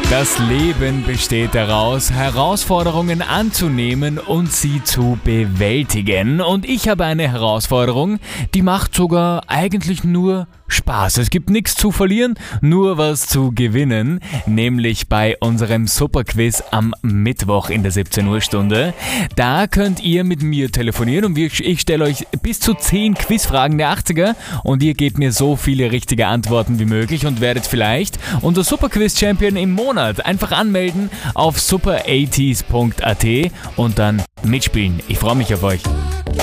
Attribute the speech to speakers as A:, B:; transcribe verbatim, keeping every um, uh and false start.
A: Das Leben besteht daraus, Herausforderungen anzunehmen und sie zu bewältigen. Und ich habe eine Herausforderung, die macht sogar eigentlich nur Spaß. Es gibt nichts zu verlieren, nur was zu gewinnen, nämlich bei unserem Superquiz am Mittwoch in der siebzehn Uhr Stunde. Da könnt ihr mit mir telefonieren und ich stelle euch bis zu zehn Quizfragen der achtziger und ihr gebt mir so viele richtige Antworten wie möglich und werdet vielleicht unser Superquiz-Champion im Monat. Einfach anmelden auf super achtzig punkt at und dann mitspielen. Ich freue mich auf euch.